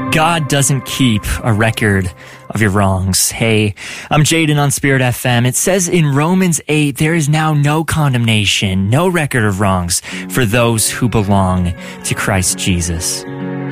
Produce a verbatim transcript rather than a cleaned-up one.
God doesn't keep a record of your wrongs. Hey, I'm Jaden on Spirit F M. It says in Romans eight, there is now no condemnation, no record of wrongs for those who belong to Christ Jesus.